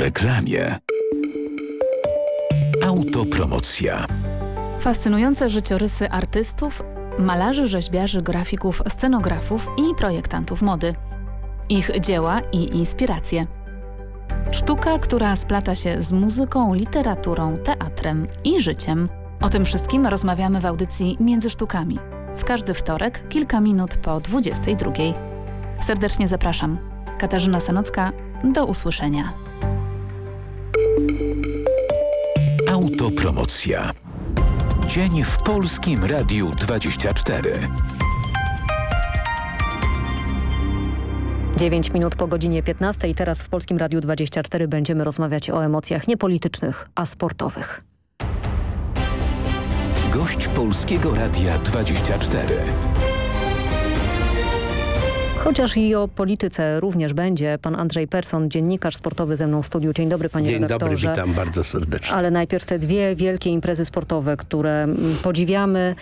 reklamie. Autopromocja. Fascynujące życiorysy artystów, malarzy, rzeźbiarzy, grafików, scenografów i projektantów mody. Ich dzieła i inspiracje. Sztuka, która splata się z muzyką, literaturą, teatrem i życiem. O tym wszystkim rozmawiamy w audycji Między Sztukami. W każdy wtorek, kilka minut po 22. Serdecznie zapraszam. Katarzyna Sanocka, do usłyszenia. Autopromocja. Dzień w Polskim Radiu 24. 9 minut po godzinie 15 i teraz w Polskim Radiu 24 będziemy rozmawiać o emocjach nie politycznych, a sportowych. Gość Polskiego Radia 24. Chociaż i o polityce również będzie. Pan Andrzej Persson, dziennikarz sportowy ze mną w studiu. Dzień dobry, panie redaktorze. Dzień dobry, witam bardzo serdecznie. Ale najpierw te dwie wielkie imprezy sportowe, które podziwiamy.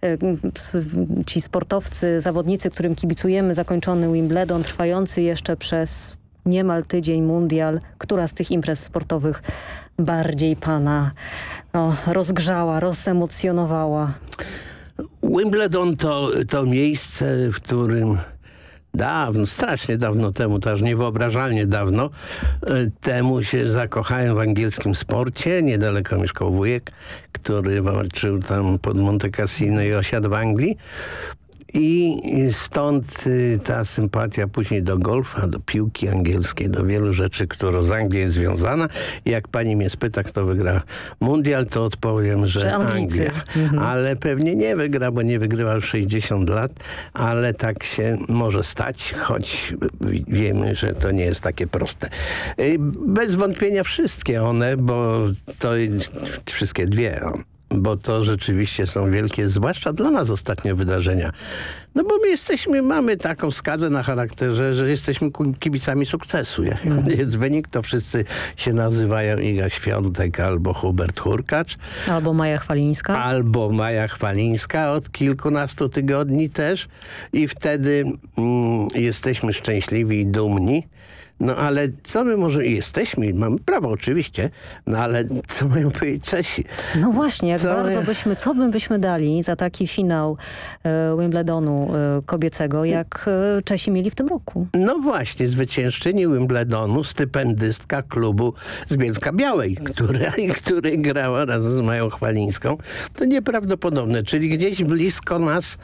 Ci sportowcy, zawodnicy, którym kibicujemy. Zakończony Wimbledon, trwający jeszcze przez niemal tydzień mundial. Która z tych imprez sportowych bardziej pana rozgrzała, rozemocjonowała? Wimbledon to miejsce, w którym dawno, strasznie dawno temu, to aż niewyobrażalnie dawno temu się zakochałem w angielskim sporcie. Niedaleko mieszkał wujek, który walczył tam pod Monte Cassino i osiadł w Anglii. I stąd ta sympatia później do golfa, do piłki angielskiej, do wielu rzeczy, która z Anglią jest związana. I jak pani mnie spyta, kto wygra mundial, to odpowiem, że Anglia. Ale pewnie nie wygra, bo nie wygrywa już 60 lat, ale tak się może stać, choć wiemy, że to nie jest takie proste. Bez wątpienia wszystkie one, bo to wszystkie dwie, bo to rzeczywiście są wielkie, zwłaszcza dla nas ostatnie wydarzenia. No bo my mamy taką skazę na charakterze, że jesteśmy kibicami sukcesu. Jest wynik, to wszyscy się nazywają Iga Świątek albo Hubert Hurkacz. Albo Maja Chwalińska. Albo Maja Chwalińska od kilkunastu tygodni też. I wtedy jesteśmy szczęśliwi i dumni. No ale co my może jesteśmy, mamy prawo oczywiście, no ale co mają powiedzieć Czesi? No właśnie, co byśmy dali za taki finał Wimbledonu kobiecego, jak Czesi mieli w tym roku? No właśnie, zwyciężczyni Wimbledonu, stypendystka klubu z Bielska-Białej, która grała razem z Mają Chwalińską. To nieprawdopodobne, czyli gdzieś blisko nas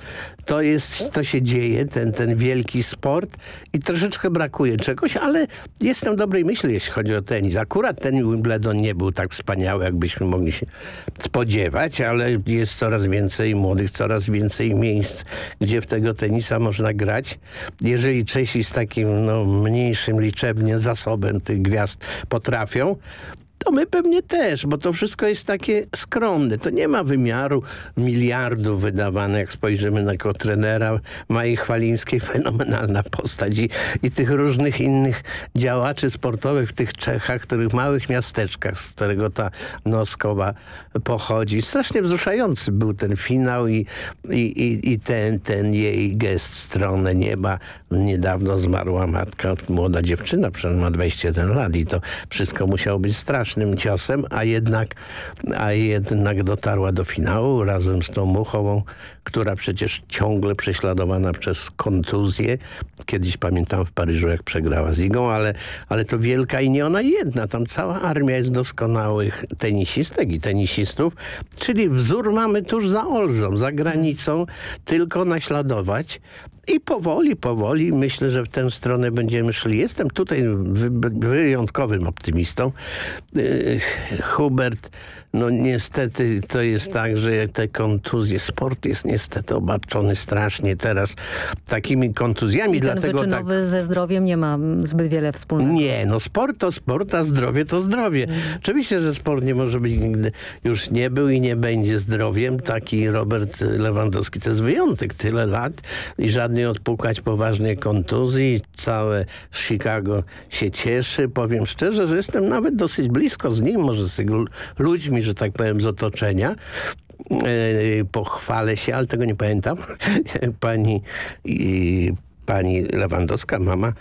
to się dzieje, ten wielki sport i troszeczkę brakuje czegoś, ale jestem dobrej myśli, jeśli chodzi o tenis. Akurat ten Wimbledon nie był tak wspaniały, jakbyśmy mogli się spodziewać, ale jest coraz więcej młodych, coraz więcej miejsc, gdzie w tego tenisa można grać. Jeżeli Czesi z takim mniejszym liczebnie zasobem tych gwiazd potrafią, to my pewnie też, bo to wszystko jest takie skromne. To nie ma wymiaru miliardów wydawane, jak spojrzymy na trenera Mai Chwalińskiej, fenomenalna postać i tych różnych innych działaczy sportowych w tych Czechach, których małych miasteczkach, z którego ta Noskowa pochodzi. Strasznie wzruszający był ten finał i ten jej gest w stronę nieba. Niedawno zmarła matka, młoda dziewczyna, przynajmniej ma 21 lat i to wszystko musiało być strasznym ciosem, a jednak dotarła do finału razem z tą Muchową, która przecież ciągle prześladowana przez kontuzję. Kiedyś pamiętam w Paryżu, jak przegrała z Igą, ale to wielka i nie ona jedna. Tam cała armia jest doskonałych tenisistek i tenisistów, czyli wzór mamy tuż za Olzą, za granicą, tylko naśladować. I powoli myślę, że w tę stronę będziemy szli. Jestem tutaj wyjątkowym optymistą. Hubert, niestety to jest tak, że te kontuzje, sport jest niestety obarczony strasznie teraz takimi kontuzjami. I ten wyczynowy ze zdrowiem nie ma zbyt wiele wspólnego. Nie, sport to sport, a zdrowie to zdrowie. Oczywiście, że sport nie może być nigdy, już nie był i nie będzie zdrowiem. Taki Robert Lewandowski to jest wyjątek. Tyle lat i żadnej odpukać poważnej kontuzji. Całe Chicago się cieszy. Powiem szczerze, że jestem nawet dosyć blisko z nim, może z tego ludźmi, że tak powiem, z otoczenia. Pochwalę się, ale tego nie pamiętam. Pani Lewandowska, mama,